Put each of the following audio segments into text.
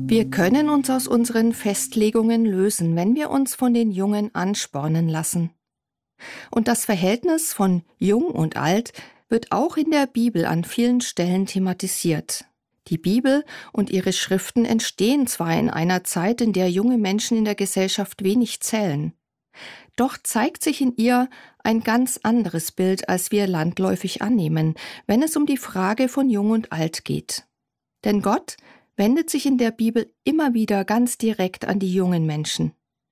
Wir können uns aus unseren Festlegungen lösen, wenn wir uns von den Jungen anspornen lassen. Und das Verhältnis von Jung und Alt wird auch in der Bibel an vielen Stellen thematisiert. Die Bibel und ihre Schriften entstehen zwar in einer Zeit, in der junge Menschen in der Gesellschaft wenig zählen. Doch zeigt sich in ihr ein ganz anderes Bild, als wir landläufig annehmen, wenn es um die Frage von Jung und Alt geht. Denn Gott wendet sich in der Bibel immer wieder ganz direkt an die jungen Menschen.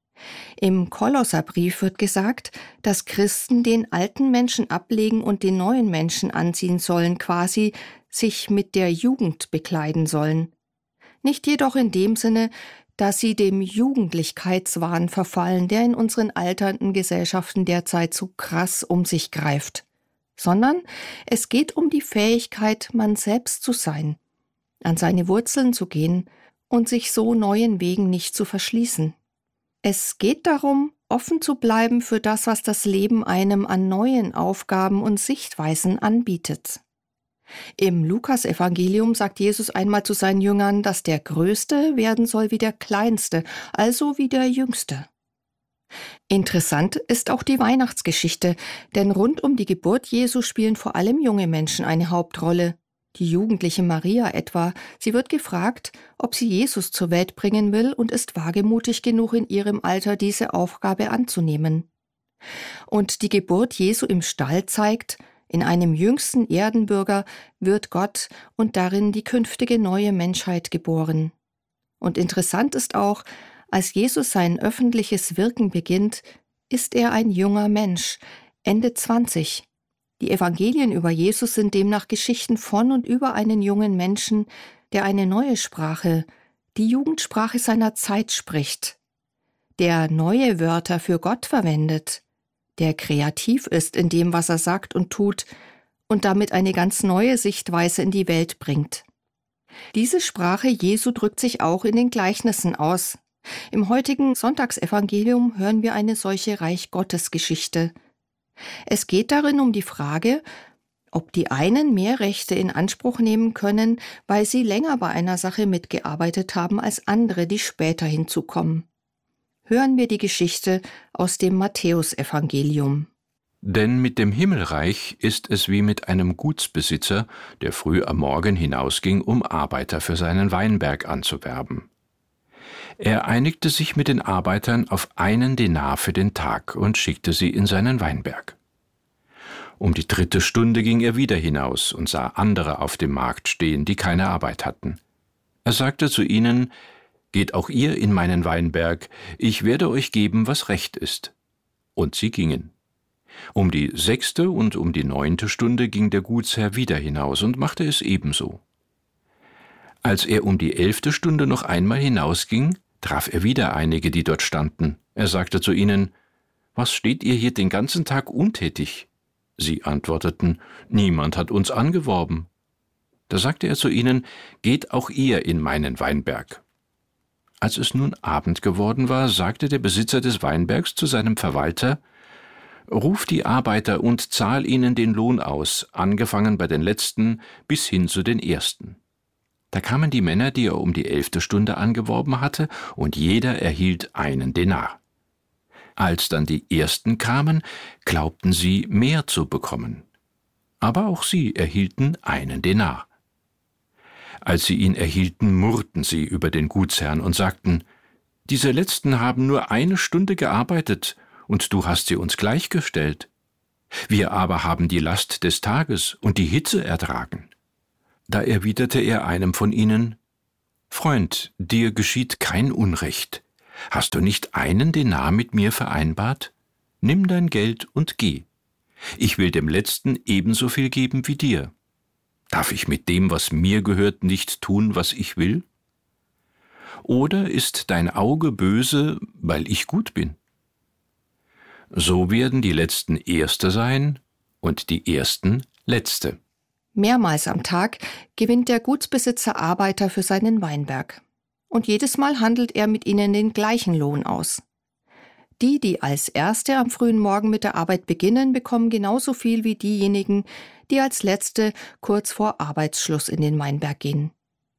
Im Kolosserbrief wird gesagt, dass Christen den alten Menschen ablegen und den neuen Menschen anziehen sollen, quasi sich mit der Jugend bekleiden sollen. Nicht jedoch in dem Sinne, dass sie dem Jugendlichkeitswahn verfallen, der in unseren alternden Gesellschaften derzeit so krass um sich greift, sondern es geht um die Fähigkeit, man selbst zu sein, an seine Wurzeln zu gehen und sich so neuen Wegen nicht zu verschließen. Es geht darum, offen zu bleiben für das, was das Leben einem an neuen Aufgaben und Sichtweisen anbietet. Im Lukasevangelium sagt Jesus einmal zu seinen Jüngern, dass der Größte werden soll wie der Kleinste, also wie der Jüngste. Interessant ist auch die Weihnachtsgeschichte, denn rund um die Geburt Jesu spielen vor allem junge Menschen eine Hauptrolle. Die jugendliche Maria etwa, sie wird gefragt, ob sie Jesus zur Welt bringen will und ist wagemutig genug in ihrem Alter, diese Aufgabe anzunehmen. Und die Geburt Jesu im Stall zeigt, in einem jüngsten Erdenbürger wird Gott und darin die künftige neue Menschheit geboren. Und interessant ist auch, als Jesus sein öffentliches Wirken beginnt, ist er ein junger Mensch, Ende 20. Die Evangelien über Jesus sind demnach Geschichten von und über einen jungen Menschen, der eine neue Sprache, die Jugendsprache seiner Zeit spricht, der neue Wörter für Gott verwendet, der kreativ ist in dem, was er sagt und tut und damit eine ganz neue Sichtweise in die Welt bringt. Diese Sprache Jesu drückt sich auch in den Gleichnissen aus. Im heutigen Sonntagsevangelium hören wir eine solche Reich-Gottes-Geschichte. Es geht darin um die Frage, ob die einen mehr Rechte in Anspruch nehmen können, weil sie länger bei einer Sache mitgearbeitet haben als andere, die später hinzukommen. Hören wir die Geschichte aus dem Matthäusevangelium. Denn mit dem Himmelreich ist es wie mit einem Gutsbesitzer, der früh am Morgen hinausging, um Arbeiter für seinen Weinberg anzuwerben. Er einigte sich mit den Arbeitern auf 1 Denar für den Tag und schickte sie in seinen Weinberg. Um die 3. Stunde ging er wieder hinaus und sah andere auf dem Markt stehen, die keine Arbeit hatten. Er sagte zu ihnen: »Geht auch ihr in meinen Weinberg, ich werde euch geben, was recht ist.« Und sie gingen. Um die 6. und um die 9. Stunde ging der Gutsherr wieder hinaus und machte es ebenso. Als er um die 11. Stunde noch einmal hinausging, traf er wieder einige, die dort standen. Er sagte zu ihnen: »Was steht ihr hier den ganzen Tag untätig?« Sie antworteten: »Niemand hat uns angeworben.« Da sagte er zu ihnen: »Geht auch ihr in meinen Weinberg.« Als es nun Abend geworden war, sagte der Besitzer des Weinbergs zu seinem Verwalter: »Ruf die Arbeiter und zahl ihnen den Lohn aus, angefangen bei den Letzten bis hin zu den Ersten.« Da kamen die Männer, die er um die 11. Stunde angeworben hatte, und jeder erhielt 1 Denar. Als dann die Ersten kamen, glaubten sie, mehr zu bekommen. Aber auch sie erhielten 1 Denar. Als sie ihn erhielten, murrten sie über den Gutsherrn und sagten: »Diese Letzten haben nur 1 Stunde gearbeitet, und du hast sie uns gleichgestellt. Wir aber haben die Last des Tages und die Hitze ertragen.« Da erwiderte er einem von ihnen: »Freund, dir geschieht kein Unrecht. Hast du nicht 1 Denar mit mir vereinbart? Nimm dein Geld und geh. Ich will dem Letzten ebenso viel geben wie dir. Darf ich mit dem, was mir gehört, nicht tun, was ich will? Oder ist dein Auge böse, weil ich gut bin?« So werden die Letzten Erste sein und die Ersten Letzte. Mehrmals am Tag gewinnt der Gutsbesitzer Arbeiter für seinen Weinberg. Und jedes Mal handelt er mit ihnen den gleichen Lohn aus. Die, die als Erste am frühen Morgen mit der Arbeit beginnen, bekommen genauso viel wie diejenigen, die als Letzte kurz vor Arbeitsschluss in den Weinberg gehen.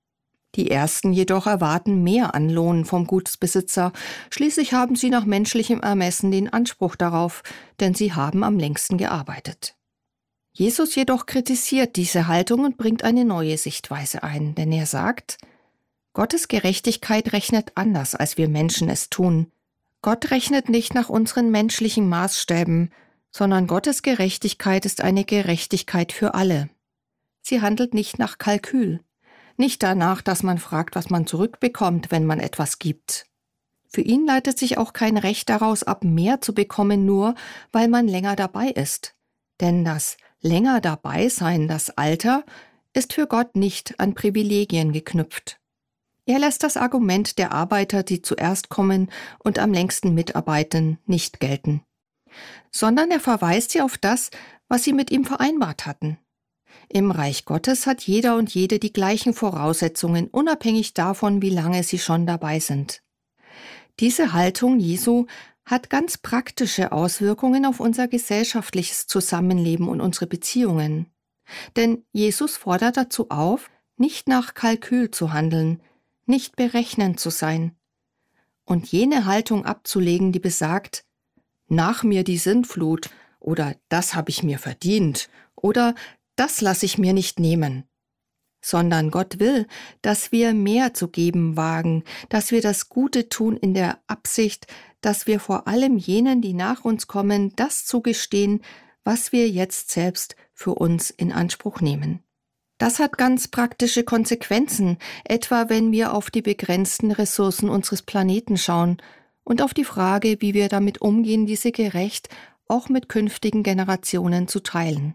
Die ersten jedoch erwarten mehr an Lohn vom Gutsbesitzer. Schließlich haben sie nach menschlichem Ermessen den Anspruch darauf, denn sie haben am längsten gearbeitet. Jesus jedoch kritisiert diese Haltung und bringt eine neue Sichtweise ein, denn er sagt, Gottes Gerechtigkeit rechnet anders, als wir Menschen es tun. Gott rechnet nicht nach unseren menschlichen Maßstäben, sondern Gottes Gerechtigkeit ist eine Gerechtigkeit für alle. Sie handelt nicht nach Kalkül, nicht danach, dass man fragt, was man zurückbekommt, wenn man etwas gibt. Für ihn leitet sich auch kein Recht daraus ab, mehr zu bekommen, nur weil man länger dabei ist. Denn das länger dabei sein, das Alter, ist für Gott nicht an Privilegien geknüpft. Er lässt das Argument der Arbeiter, die zuerst kommen und am längsten mitarbeiten, nicht gelten, sondern er verweist sie auf das, was sie mit ihm vereinbart hatten. Im Reich Gottes hat jeder und jede die gleichen Voraussetzungen, unabhängig davon, wie lange sie schon dabei sind. Diese Haltung Jesu hat ganz praktische Auswirkungen auf unser gesellschaftliches Zusammenleben und unsere Beziehungen. Denn Jesus fordert dazu auf, nicht nach Kalkül zu handeln, nicht berechnend zu sein und jene Haltung abzulegen, die besagt, nach mir die Sintflut oder das habe ich mir verdient oder das lasse ich mir nicht nehmen. Sondern Gott will, dass wir mehr zu geben wagen, dass wir das Gute tun in der Absicht, dass wir vor allem jenen, die nach uns kommen, das zugestehen, was wir jetzt selbst für uns in Anspruch nehmen. Das hat ganz praktische Konsequenzen, etwa wenn wir auf die begrenzten Ressourcen unseres Planeten schauen und auf die Frage, wie wir damit umgehen, diese gerecht auch mit künftigen Generationen zu teilen.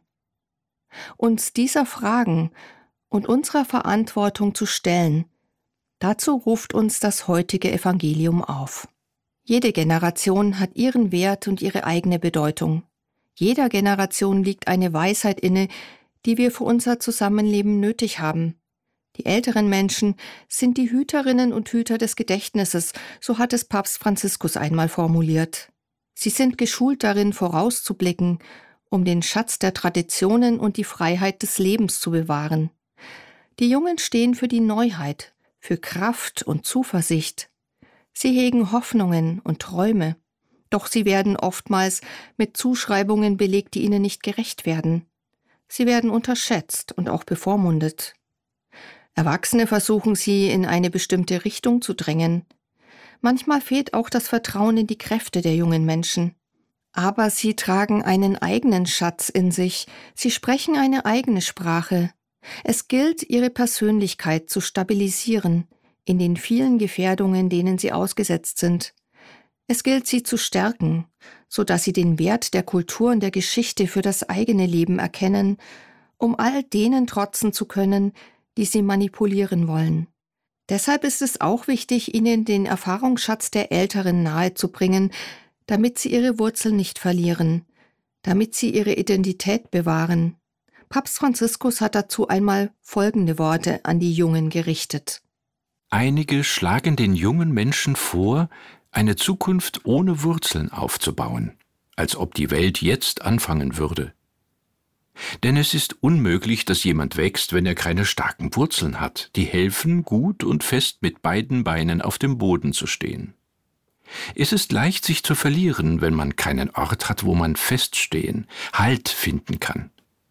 Uns dieser Fragen und unserer Verantwortung zu stellen, dazu ruft uns das heutige Evangelium auf. Jede Generation hat ihren Wert und ihre eigene Bedeutung. Jeder Generation liegt eine Weisheit inne, die wir für unser Zusammenleben nötig haben. Die älteren Menschen sind die Hüterinnen und Hüter des Gedächtnisses, so hat es Papst Franziskus einmal formuliert. Sie sind geschult darin, vorauszublicken, um den Schatz der Traditionen und die Freiheit des Lebens zu bewahren. Die Jungen stehen für die Neuheit, für Kraft und Zuversicht. Sie hegen Hoffnungen und Träume, doch sie werden oftmals mit Zuschreibungen belegt, die ihnen nicht gerecht werden. Sie werden unterschätzt und auch bevormundet. Erwachsene versuchen sie in eine bestimmte Richtung zu drängen. Manchmal fehlt auch das Vertrauen in die Kräfte der jungen Menschen. Aber sie tragen einen eigenen Schatz in sich, sie sprechen eine eigene Sprache. Es gilt, ihre Persönlichkeit zu stabilisieren, in den vielen Gefährdungen, denen sie ausgesetzt sind. Es gilt, sie zu stärken, so dass sie den Wert der Kultur und der Geschichte für das eigene Leben erkennen, um all denen trotzen zu können, die sie manipulieren wollen. Deshalb ist es auch wichtig, ihnen den Erfahrungsschatz der Älteren nahezubringen, damit sie ihre Wurzeln nicht verlieren, damit sie ihre Identität bewahren. Papst Franziskus hat dazu einmal folgende Worte an die Jungen gerichtet. Einige schlagen den jungen Menschen vor, eine Zukunft ohne Wurzeln aufzubauen, als ob die Welt jetzt anfangen würde. Denn es ist unmöglich, dass jemand wächst, wenn er keine starken Wurzeln hat, die helfen, gut und fest mit beiden Beinen auf dem Boden zu stehen. Es ist leicht, sich zu verlieren, wenn man keinen Ort hat, wo man feststehen, Halt finden kann.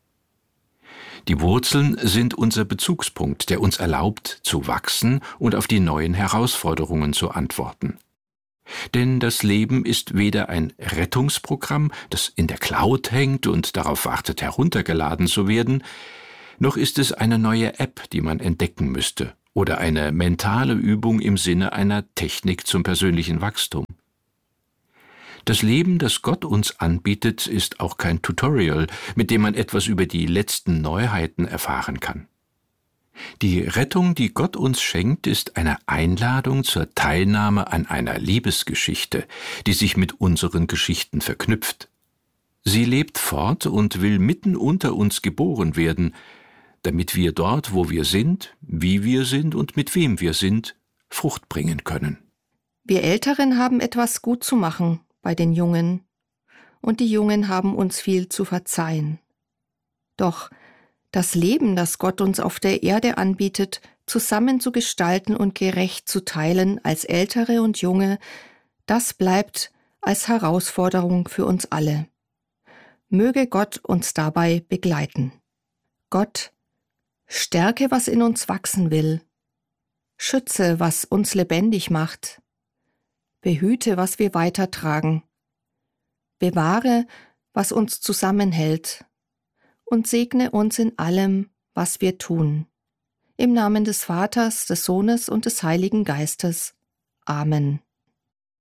Die Wurzeln sind unser Bezugspunkt, der uns erlaubt, zu wachsen und auf die neuen Herausforderungen zu antworten. Denn das Leben ist weder ein Rettungsprogramm, das in der Cloud hängt und darauf wartet, heruntergeladen zu werden, noch ist es eine neue App, die man entdecken müsste, oder eine mentale Übung im Sinne einer Technik zum persönlichen Wachstum. Das Leben, das Gott uns anbietet, ist auch kein Tutorial, mit dem man etwas über die letzten Neuheiten erfahren kann. Die Rettung, die Gott uns schenkt, ist eine Einladung zur Teilnahme an einer Liebesgeschichte, die sich mit unseren Geschichten verknüpft. Sie lebt fort und will mitten unter uns geboren werden, damit wir dort, wo wir sind, wie wir sind und mit wem wir sind, Frucht bringen können. Wir Älteren haben etwas gut zu machen bei den Jungen, und die Jungen haben uns viel zu verzeihen. Doch das Leben, das Gott uns auf der Erde anbietet, zusammen zu gestalten und gerecht zu teilen als Ältere und Junge, das bleibt als Herausforderung für uns alle. Möge Gott uns dabei begleiten. Gott, stärke, was in uns wachsen will. Schütze, was uns lebendig macht. Behüte, was wir weitertragen. Bewahre, was uns zusammenhält. Und segne uns in allem, was wir tun. Im Namen des Vaters, des Sohnes und des Heiligen Geistes. Amen.